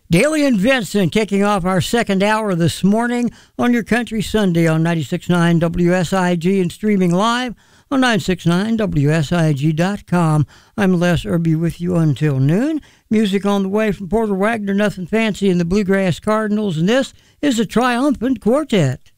Daly and Vincent kicking off our second hour this morning on your Country Sunday on 96.9 WSIG and streaming live on 969WSIG.com. I'm Les Irby with you until noon. Music on the way from Porter Wagner, Nothing Fancy, and the Bluegrass Cardinals, and this is a Triumphant Quartet.